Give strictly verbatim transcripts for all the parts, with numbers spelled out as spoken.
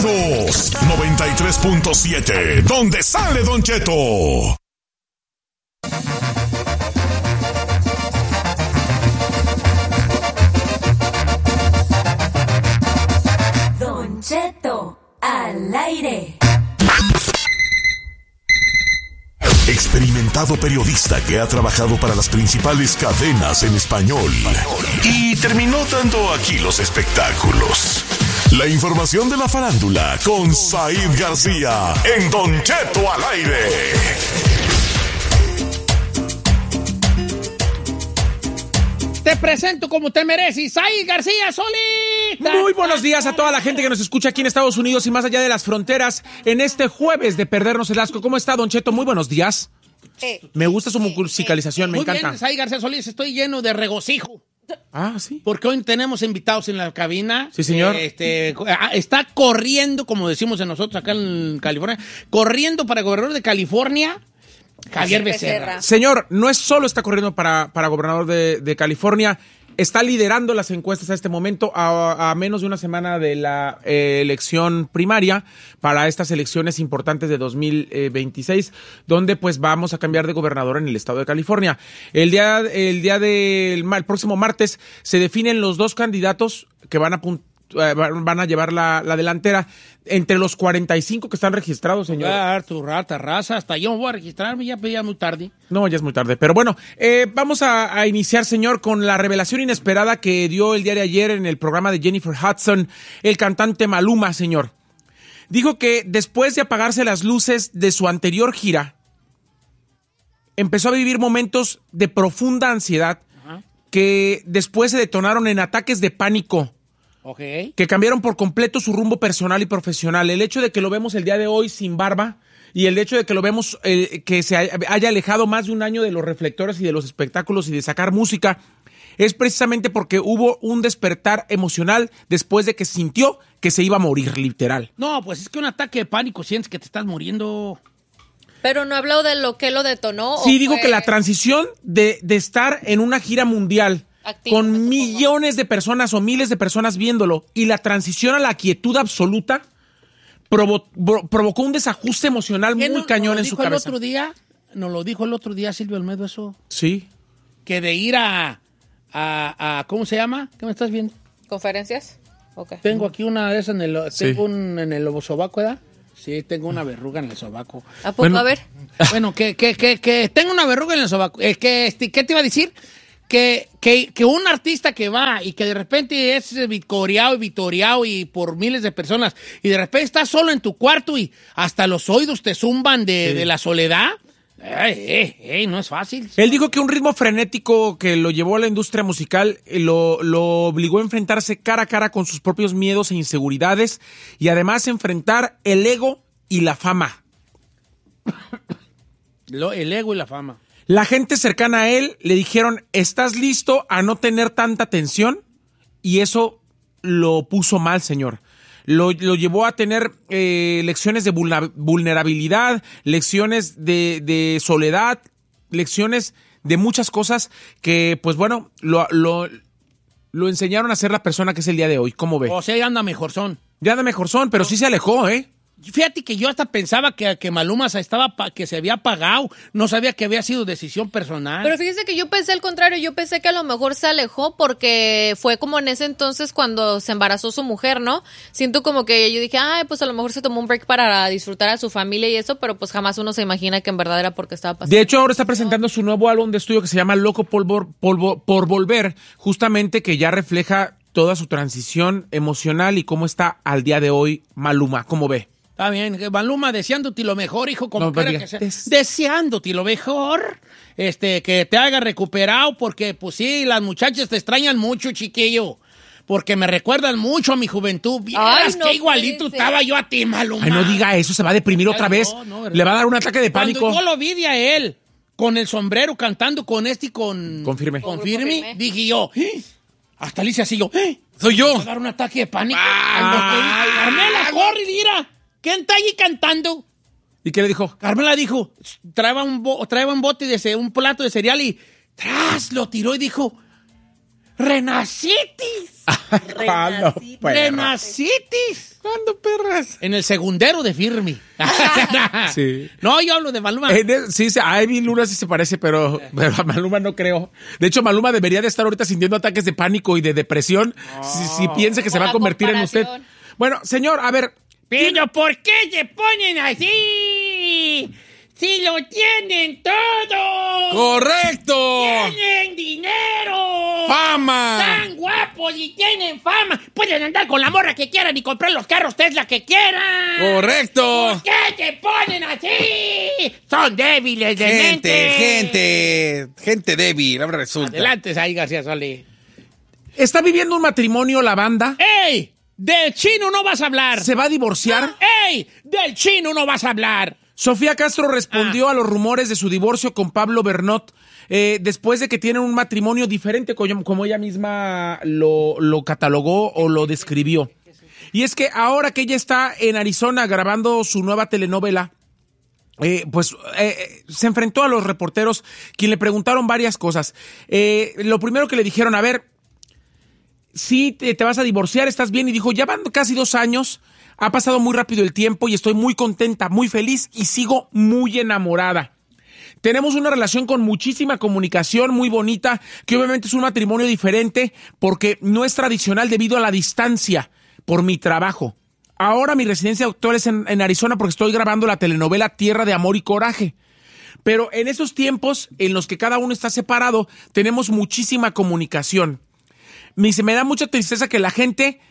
noventa y tres punto siete, donde sale Don Cheto. Don Cheto al aire. Experimentado periodista que ha trabajado para las principales cadenas en español y terminó dando aquí los espectáculos. La información de la farándula con Said García en Don Cheto al aire. Te presento como te mereces, Said García Solita. Muy buenos días a toda la gente que nos escucha aquí en Estados Unidos y más allá de las fronteras en este jueves de perdernos el asco. ¿Cómo está, Don Cheto? Muy buenos días. Eh, Me gusta su eh, musicalización, me Muy encanta. bien, Said García Solís, estoy lleno de regocijo. Ah, sí. Porque hoy tenemos invitados en la cabina. Sí, señor. Eh, Este, está corriendo, como decimos en nosotros acá en California, corriendo para gobernador de California, Javier Becerra. Becerra. Señor, no es solo está corriendo para, para gobernador de, de California, está liderando las encuestas a este momento a, a menos de una semana de la eh, elección primaria para estas elecciones importantes de dos mil veintiséis, donde pues vamos a cambiar de gobernador en el estado de California. El día, el día del el próximo martes se definen los dos candidatos que van a apuntar. Van a llevar la, la delantera entre los cuarenta y cinco que están registrados, señor. Voy a dar tu rata, raza, hasta yo me voy a registrarme, ya pedía muy tarde. No, ya es muy tarde. Pero bueno, eh, vamos a, a iniciar, señor, con la revelación inesperada que dio el día de ayer en el programa de Jennifer Hudson, el cantante Maluma, señor. Dijo que después de apagarse las luces de su anterior gira, empezó a vivir momentos de profunda ansiedad. Ajá. Que después se detonaron en ataques de pánico. Okay. Que cambiaron por completo su rumbo personal y profesional. El hecho de que lo vemos el día de hoy sin barba y el hecho de que lo vemos eh, que se haya, haya alejado más de un año de los reflectores y de los espectáculos y de sacar música es precisamente porque hubo un despertar emocional después de que sintió que se iba a morir, literal. No, pues es que un ataque de pánico sientes que te estás muriendo. Pero no habló de lo que lo detonó. Sí, ¿o digo fue... que la transición de, de estar en una gira mundial activo, con millones de personas o miles de personas viéndolo y la transición a la quietud absoluta provo pro provocó un desajuste emocional muy no, cañón en su cabeza. El otro día, nos lo dijo el otro día Silvio Olmedo eso. Sí. Que de ir a, a, a ¿cómo se llama? ¿Qué me estás viendo? ¿Conferencias? Okay. Tengo aquí una de esas en el, sí. tengo un, en el sobaco, ¿verdad? Sí, tengo una verruga en el sobaco. ¿A poco? Bueno, a ver. Bueno, que, que, que, que tengo una verruga en el sobaco. Eh, que, ¿Qué te iba a decir? Que, que, que un artista que va y que de repente es vitoreado y vitoreado y por miles de personas y de repente estás solo en tu cuarto y hasta los oídos te zumban de, sí. de la soledad, ey, ey, ey, no es fácil. Él dijo que un ritmo frenético que lo llevó a la industria musical lo, lo obligó a enfrentarse cara a cara con sus propios miedos e inseguridades y además enfrentar el ego y la fama. Lo, el ego y la fama. La gente cercana a él le dijeron, ¿estás listo a no tener tanta tensión? Y eso lo puso mal, señor. Lo, lo llevó a tener eh, lecciones de vulnerabilidad, lecciones de, de soledad, lecciones de muchas cosas que, pues bueno, lo, lo, lo enseñaron a ser la persona que es el día de hoy. ¿Cómo ve? O sea, ya anda mejorzón. Ya anda mejorzón, pero sí se alejó, ¿eh? Fíjate que yo hasta pensaba que, que Maluma se estaba que se había pagado, no sabía que había sido decisión personal. Pero fíjese que yo pensé al contrario, yo pensé que a lo mejor se alejó porque fue como en ese entonces cuando se embarazó su mujer, ¿no? Siento como que yo dije, ay, pues a lo mejor se tomó un break para disfrutar a su familia y eso, pero pues jamás uno se imagina que en verdad era porque estaba pasando. De hecho, ahora está presentando su nuevo álbum de estudio que se llama Loco por, por, por Volver, justamente que ya refleja toda su transición emocional y cómo está al día de hoy Maluma. ¿Cómo ve? Está bien, Maluma, deseándote lo mejor, hijo, como no, quiera que sea. Des deseándote lo mejor, este, que te haga recuperado, porque, pues sí, las muchachas te extrañan mucho, chiquillo, porque me recuerdan mucho a mi juventud. Vieras no que igualito estaba yo a ti, Maluma. Ay, no diga eso, se va a deprimir Ay, otra no, vez. No, Le va a dar un ataque de pánico. Cuando yo lo vi a él, con el sombrero, cantando con este y con... Confirme. Con firme, dije yo, ¡eh! Hasta le hice así yo, ¡eh! Soy yo. Me va a dar un ataque de pánico. Ah, Carmela, corre, mira. ¿Quién está allí cantando? ¿Y qué le dijo? Carmela dijo, traeba un, bo traeba un bote de un plato de cereal y tras lo tiró y dijo, Renacitis. ¿Cuándo, perras? Renacitis. ¿Cuándo, perras? En el segundero de Firmi. Sí. No, yo hablo de Maluma. Eh, de- sí, sí, a Ivy Luna sí se parece, pero, pero a Maluma no creo. De hecho, Maluma debería de estar ahorita sintiendo ataques de pánico y de depresión si, si piensa que se Por va a la convertir en usted. comparación. Bueno, señor, a ver. Pero ¿por qué se ponen así? Si lo tienen todo. ¡Correcto! Tienen dinero. ¡Fama! Tan guapos y tienen fama. Pueden andar con la morra que quieran y comprar los carros Tesla que quieran. ¡Correcto! ¿Por qué se ponen así? Son débiles de Gente, mente. gente, gente débil, ahora resulta. Adelante, ahí García Solís. ¿Está viviendo un matrimonio la banda? ¡Ey! Del chino no vas a hablar. ¿Se va a divorciar? ¡Ey! Del chino no vas a hablar. Sofía Castro respondió Ah. a los rumores de su divorcio con Pablo Bernot eh, después de que tienen un matrimonio diferente, como, como ella misma lo, lo catalogó o lo describió. Y es que ahora que ella está en Arizona grabando su nueva telenovela, eh, pues eh, se enfrentó a los reporteros, quien le preguntaron varias cosas. Eh, lo primero que le dijeron, a ver, si te, te vas a divorciar, ¿estás bien? Y dijo, ya van casi dos años, ha pasado muy rápido el tiempo y estoy muy contenta, muy feliz y sigo muy enamorada. Tenemos una relación con muchísima comunicación, muy bonita, que obviamente es un matrimonio diferente porque no es tradicional debido a la distancia por mi trabajo. Ahora mi residencia actual es en, en Arizona porque estoy grabando la telenovela Tierra de Amor y Coraje. Pero en esos tiempos en los que cada uno está separado, tenemos muchísima comunicación. Me dice, me da mucha tristeza que la gente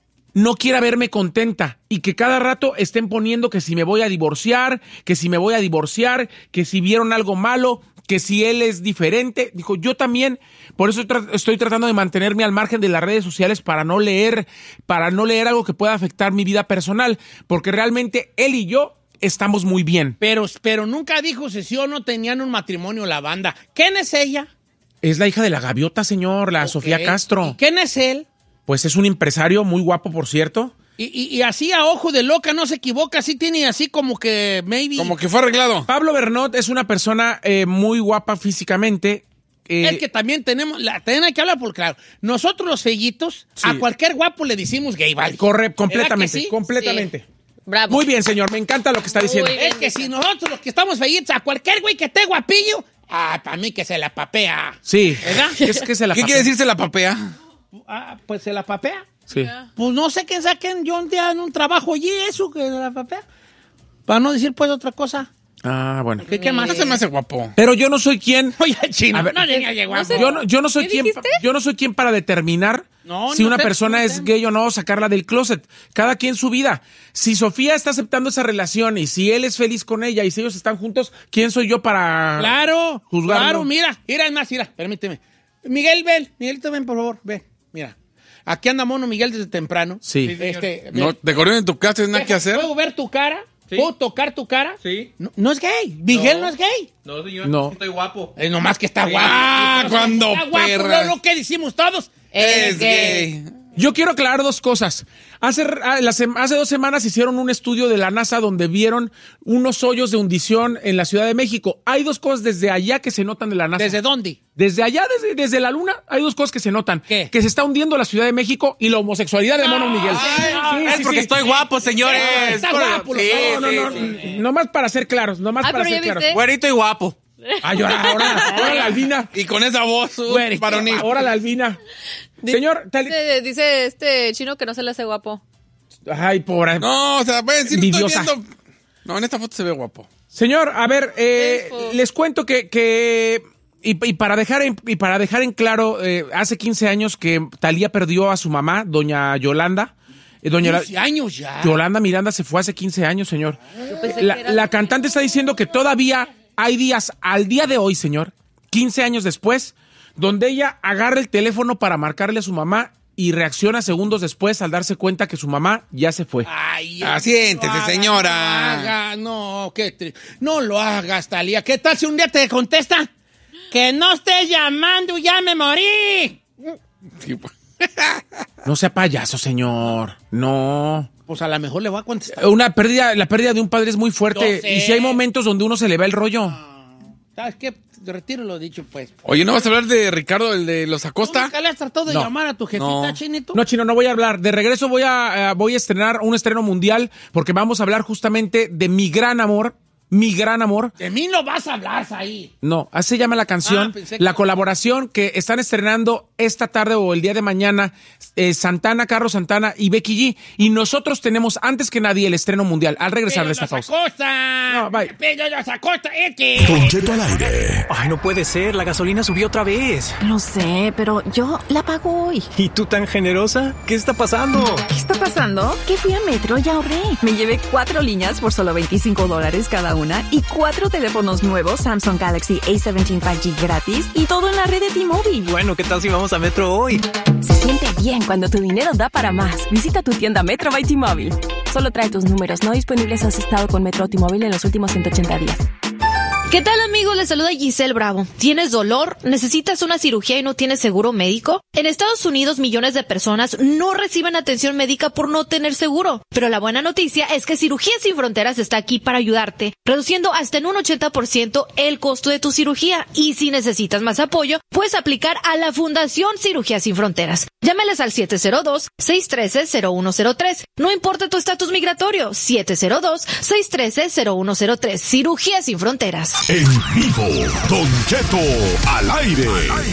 no quiera verme contenta y que cada rato estén poniendo que si me voy a divorciar, que si me voy a divorciar, que si vieron algo malo, que si él es diferente. Dijo, yo también, por eso tra- estoy tratando de mantenerme al margen de las redes sociales para no leer, para no leer algo que pueda afectar mi vida personal, porque realmente él y yo estamos muy bien. Pero, pero nunca dijo si sí o no tenían un matrimonio la banda. ¿Quién es ella? Es la hija de la gaviota, señor, la Ok. Sofía Castro. ¿Y quién es él? Pues es un empresario muy guapo, por cierto. Y, y, y así a ojo de loca no se equivoca, así tiene así como que maybe... Como que fue arreglado. Pablo Bernot es una persona eh, muy guapa físicamente. eh, Es que también tenemos, la, también hay que hablar por claro. Nosotros los fellitos, Sí. a cualquier guapo le decimos gay, ¿vale? corre, completamente, sí? completamente. Bravo. Muy bien, señor, me encanta lo que está diciendo. Muy bien. Es que si nosotros los que estamos fellitos, a cualquier güey que esté guapillo, ah, para mí que se la papea. Sí. ¿Verdad? Es que se la ¿Qué papea. quiere decirse la papea? Ah, pues se la papea. Sí. Pues no sé quién saquen yo un día en un trabajo allí, eso, que se la papea. Para no decir pues otra cosa. Ah, bueno. ¿Qué, qué más? No se me hace guapo. Pero yo no soy quien. Oye, chino, A ver, no tenía que guapo. Yo no, yo no soy ¿Qué quien, dijiste? yo no soy quien para determinar No, si no una sé, persona no es sé. gay o no, sacarla del closet. Cada quien su vida. Si Sofía está aceptando esa relación y si él es feliz con ella y si ellos están juntos, ¿quién soy yo para Claro, juzgarlo? claro, mira, mira, es más, mira, permíteme. Miguel, ven, Miguelito, ven, por favor, ven, mira. Aquí anda mono Miguel desde temprano. Sí. Este, No, ven. te corrieron en tu casa, ¿tienes nada que hacer? ¿Puedo ver tu cara? ¿Puedo tocar tu cara? Sí. No, no es gay. Miguel no, es gay. No, señor, No. estoy guapo. Es nomás que está Sí. guapo. Ah, Está cuando guapo, perras. Lo, lo que decimos todos. Es gay. Yo quiero aclarar dos cosas. Hace, ah, la sem- hace dos semanas hicieron un estudio de la NASA donde vieron unos hoyos de hundición en la Ciudad de México. Hay dos cosas desde allá que se notan de la NASA. ¿Desde dónde? Desde allá, desde, desde la Luna, hay dos cosas que se notan. ¿Qué? Que se está hundiendo la Ciudad de México y la homosexualidad de Mono Miguel. Ay, es porque estoy guapo, señores. Está Por- guapo, sí, no, No, no, sí, no, sí. nomás para ser claros, nomás Ah, para pero ser ya claros. viste. Güerito y guapo. Ay, ahora, ahora, ahora la albina. Y con esa voz uh, Güey, varonil. Ahora la albina. Señor, tal- Dice, dice este chino que no se le hace guapo. ay, pobre. No, o sea, pueden decir, estoy Envidiosa. viendo. No, en esta foto se ve guapo. Señor, a ver, eh, Eso. les cuento que, que y, y para dejar en, y para dejar en claro, eh, hace quince años que Thalía perdió a su mamá, doña Yolanda. Eh, doña quince años ya. Yolanda Miranda se fue hace quince años, señor. pensé La, que era- la cantante está diciendo que todavía hay días, al día de hoy, señor, quince años después, donde ella agarra el teléfono para marcarle a su mamá y reacciona segundos después al darse cuenta que su mamá ya se fue. Ay, Ah, siéntese, no haga, señora. No, haga, no, qué tri- no lo hagas, Talía. ¿Qué tal si un día te contesta? Que no estés llamando, ya me morí. Sí, pues. No sea payaso, señor. No. Pues a lo mejor le voy a contestar. Una pérdida, la pérdida de un padre es muy fuerte. Yo sé. Y si hay momentos donde uno se le va el rollo. ¿Sabes qué? Retiro lo dicho, pues. Oye, ¿no vas a hablar de Ricardo, el de los Acosta? ¿Nunca le has tratado de No. llamar a tu jefita, No. Chinito? No, Chino, no voy a hablar. De regreso voy a, eh, voy a estrenar un estreno mundial porque vamos a hablar justamente de mi gran amor, mi gran amor. De mí no vas a hablar, ahí. No, así se llama la canción, Ah, pensé que- la colaboración que están estrenando esta tarde o el día de mañana eh, Santana, Carlos Santana y Becky G. Y nosotros tenemos antes que nadie el estreno mundial al regresar de esta pausa. Acosta. No, bye. Pero los Acosta, es que... Don Cheto al aire. Ay, no puede ser, la gasolina subió otra vez. Lo sé, pero yo la pago hoy. ¿Y tú tan generosa? ¿Qué está pasando? ¿Qué está pasando? Que fui a Metro y ahorré. Me llevé cuatro líneas por solo veinticinco dólares cada una y cuatro teléfonos nuevos Samsung Galaxy A diecisiete cinco G gratis y todo en la red de T-Mobile. Bueno, ¿qué tal si vamos a Metro hoy? Se siente bien cuando tu dinero da para más. Visita tu tienda Metro by T-Mobile. Solo trae tus números no disponibles si has estado con Metro o T-Mobile en los últimos ciento ochenta días. ¿Qué tal, amigos? Les saluda Giselle Bravo. ¿Tienes dolor? ¿Necesitas una cirugía y no tienes seguro médico? En Estados Unidos, millones de personas no reciben atención médica por no tener seguro. Pero la buena noticia es que Cirugías Sin Fronteras está aquí para ayudarte, reduciendo hasta en un ochenta por ciento el costo de tu cirugía. Y si necesitas más apoyo, puedes aplicar a la Fundación Cirugías Sin Fronteras. Llámales al siete cero dos, seis uno tres, cero uno cero tres. No importa tu estatus migratorio, siete cero dos, seis uno tres, cero uno cero tres. Cirugías Sin Fronteras. En vivo, Don Cheto al aire.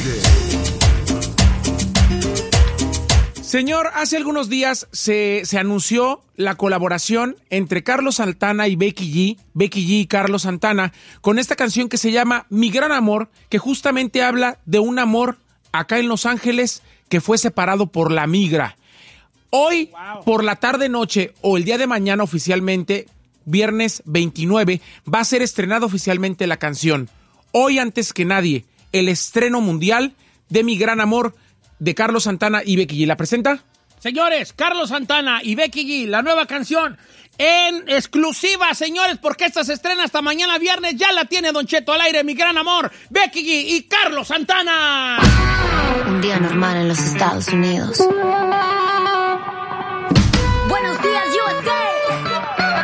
Señor, hace algunos días se, se anunció la colaboración entre Carlos Santana y Becky G, Becky G y Carlos Santana, con esta canción que se llama Mi Gran Amor, que justamente habla de un amor acá en Los Ángeles que fue separado por la migra. Hoy, wow. por la tarde-noche o el día de mañana oficialmente, viernes veintinueve, va a ser estrenada oficialmente la canción. Hoy, antes que nadie, el estreno mundial de Mi Gran Amor de Carlos Santana y Becky G. ¿La presenta? Señores, Carlos Santana y Becky G, la nueva canción en exclusiva, señores, porque esta se estrena hasta mañana viernes. Ya la tiene Don Cheto al aire, Mi Gran Amor, Becky G y Carlos Santana. Un día normal en los Estados Unidos.